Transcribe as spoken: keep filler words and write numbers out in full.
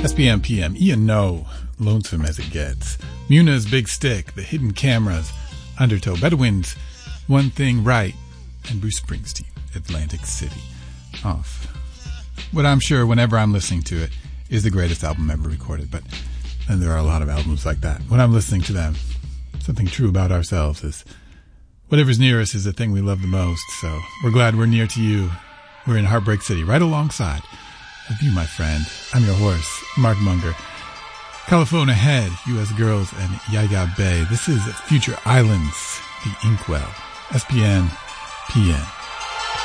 S P M P M, Ian No, Lonesome as It Gets, Muna's Big Stick, The Hidden Cameras, Undertow, Bedouins, One Thing Right, and Bruce Springsteen, Atlantic City. Off what I'm sure whenever I'm listening to it is the greatest album ever recorded, but then there are a lot of albums like that. When I'm listening to them, something true about ourselves is whatever's near us is the thing we love the most, so we're glad we're near to you. We're in Heartbreak City, right alongside of you, my friend. I'm your horse, Mark Munger. California Head, U S Girls, and Yaga Bay. This is Future Islands, The Inkwell, S P N P N.